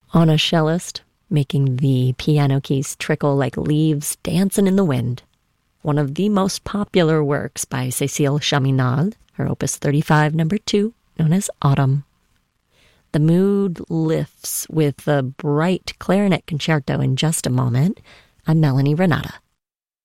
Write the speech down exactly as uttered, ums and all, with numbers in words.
On a cellist, making the piano keys trickle like leaves dancing in the wind. One of the most popular works by Cécile Chaminade, her opus thirty-five, number two, known as Autumn. The mood lifts with the bright clarinet concerto in just a moment. I'm Melanie Renata.